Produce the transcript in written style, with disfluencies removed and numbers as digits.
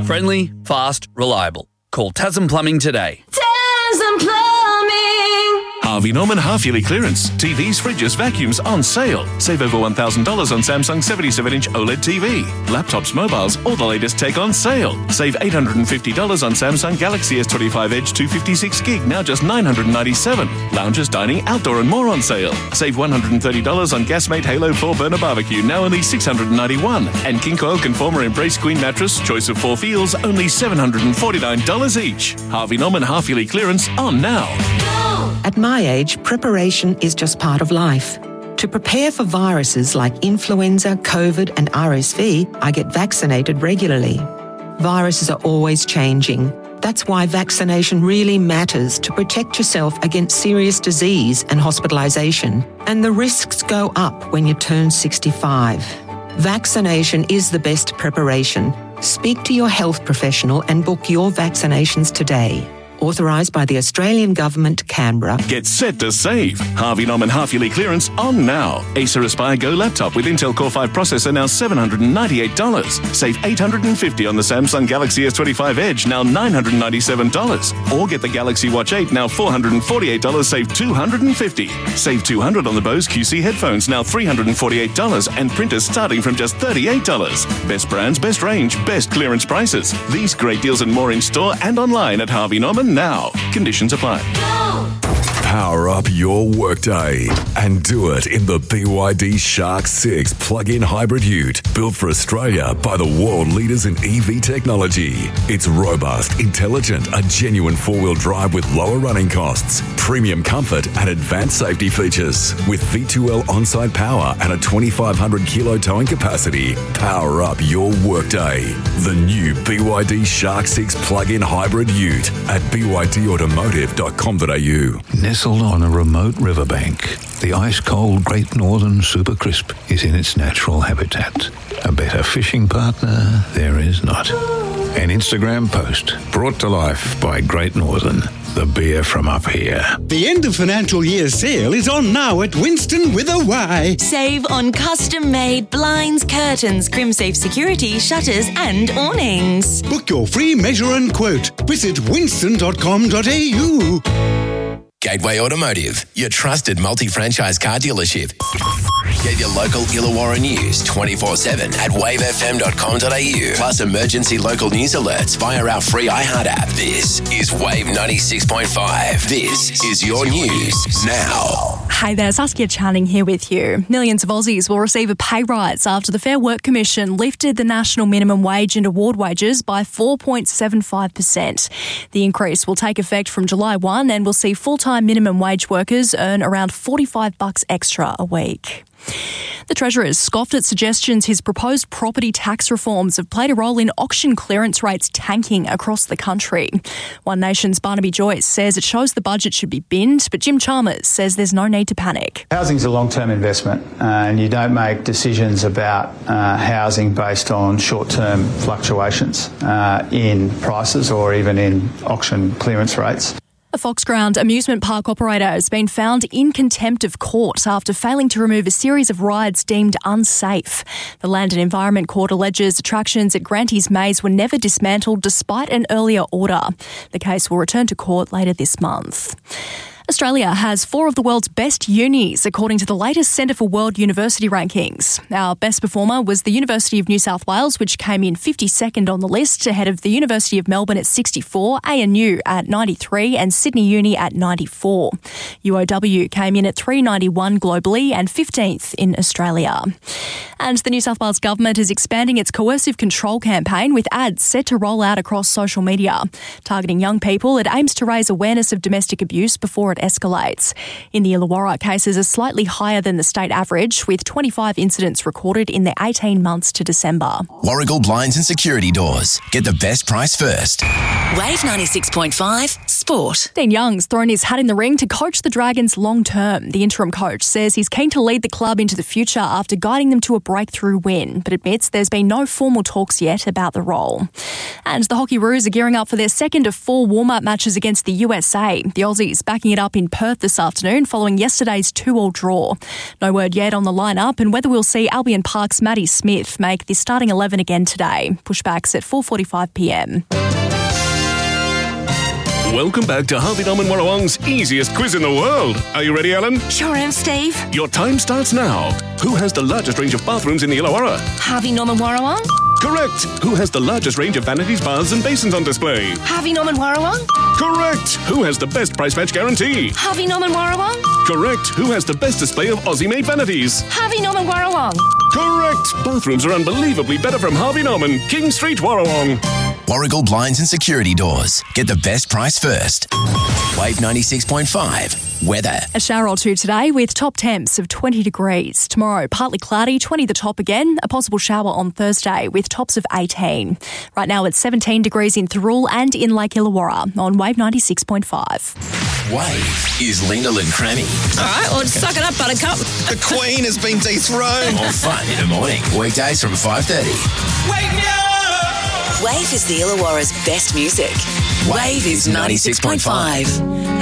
Friendly, fast, reliable. Call Tasman Plumbing today. Tasman Plumbing. Harvey Norman half-yearly clearance. TVs, fridges, vacuums on sale. Save over $1,000 on Samsung 77-inch OLED TV. Laptops, mobiles, all the latest tech on sale. Save $850 on Samsung Galaxy S25 Edge 256 gig, now just $997. Lounges, dining, outdoor and more on sale. Save $130 on Gasmate Halo 4-burner barbecue, now only $691. And King Coil Conformer Embrace Queen mattress, choice of 4 feels, only $749 each. Harvey Norman half-yearly clearance on now. At my age, preparation is just part of life. To prepare for viruses like influenza, COVID and RSV, I get vaccinated regularly. Viruses are always changing. That's why vaccination really matters to protect yourself against serious disease and hospitalisation. And the risks go up when you turn 65. Vaccination is the best preparation. Speak to your health professional and book your vaccinations today. Authorised by the Australian Government, Canberra. Get set to save. Harvey Norman half-yearly clearance on now. Acer Aspire Go laptop with Intel Core 5 processor, now $798. Save $850 on the Samsung Galaxy S25 Edge, now $997. Or get the Galaxy Watch 8, now $448, save $250. Save $200 on the Bose QC headphones, now $348, and printers starting from just $38. Best brands, best range, best clearance prices. These great deals and more in store and online at Harvey Norman now. Conditions apply. Power up your workday and do it in the BYD Shark 6 plug-in hybrid ute, built for Australia by the world leaders in EV technology. It's robust, intelligent, a genuine four-wheel drive with lower running costs, premium comfort and advanced safety features. With V2L on-site power and a 2,500 kilo towing capacity, power up your workday. The new BYD Shark 6 plug-in hybrid ute at bydautomotive.com.au. Nestled on a remote riverbank, the ice-cold Great Northern Super Crisp is in its natural habitat. A better fishing partner there is not. An Instagram post brought to life by Great Northern, the beer from up here. The end of financial year sale is on now at Winston with a Y. Save on custom-made blinds, curtains, crimsafe security, shutters and awnings. Book your free measure and quote. Visit winston.com.au. Gateway Automotive, your trusted multi-franchise car dealership. Get your local Illawarra news 24/7 at wavefm.com.au. Plus emergency local news alerts via our free iHeart app. This is Wave 96.5. This is your news now. Hi there, Saskia Channing here with you. Millions of Aussies will receive a pay rise after the Fair Work Commission lifted the national minimum wage and award wages by 4.75%. The increase will take effect from July 1 and will see full-time minimum wage workers earn around $45 extra a week. The Treasurer scoffed at suggestions his proposed property tax reforms have played a role in auction clearance rates tanking across the country. One Nation's Barnaby Joyce says it shows the budget should be binned, but Jim Chalmers says there's no need to panic. Housing's a long-term investment and you don't make decisions about housing based on short-term fluctuations in prices or even in auction clearance rates. A Foxground amusement park operator has been found in contempt of court after failing to remove a series of rides deemed unsafe. The Land and Environment Court alleges attractions at Granty's Maze were never dismantled despite an earlier order. The case will return to court later this month. Australia has 4 of the world's best unis, according to the latest Centre for World University rankings. Our best performer was the University of New South Wales, which came in 52nd on the list, ahead of the University of Melbourne at 64, ANU at 93 and Sydney Uni at 94. UOW came in at 391 globally and 15th in Australia. And the New South Wales Government is expanding its coercive control campaign with ads set to roll out across social media. Targeting young people, it aims to raise awareness of domestic abuse before it escalates. In the Illawarra, cases are slightly higher than the state average, with 25 incidents recorded in the 18 months to December. Warragul Blinds and Security Doors. Get the best price first. Wave 96.5 Sport. Dean Young's thrown his hat in the ring to coach the Dragons long term. The interim coach says he's keen to lead the club into the future after guiding them to a breakthrough win, but admits there's been no formal talks yet about the role. And the Hockey Roos are gearing up for their second of 4 warm-up matches against the USA. The Aussies backing it up up in Perth this afternoon following yesterday's 2-2 draw. No word yet on the lineup and whether we'll see Albion Park's Maddie Smith make the starting 11 again today. Pushbacks at 4:45pm. Welcome back to Harvey Norman Warrawong's easiest quiz in the world. Are you ready, Ellen? Sure am, Steve. Your time starts now. Who has the largest range of bathrooms in the Illawarra? Harvey Norman Warrawong. Correct. Who has the largest range of vanities, baths and basins on display? Harvey Norman Warrawong. Correct. Who has the best price match guarantee? Harvey Norman Warrawong. Correct. Who has the best display of Aussie-made vanities? Harvey Norman Warrawong. Correct. Bathrooms are unbelievably better from Harvey Norman, King Street, Warrawong. Warrigal Blinds and Security Doors. Get the best price first. Wave 96.5. Weather. A shower or two today with top temps of 20 degrees. Tomorrow, partly cloudy, 20 the top again. A possible shower on Thursday with tops of 18. Right now it's 17 degrees in Thirroul and in Lake Illawarra on Wave 96.5. Wave is Linda and Crammy. All right, well, suck it up, Buttercup. The Queen has been dethroned. More fun in the morning. Weekdays from 5:30. Wake me up! Wave is the Illawarra's best music. Wave is 96.5.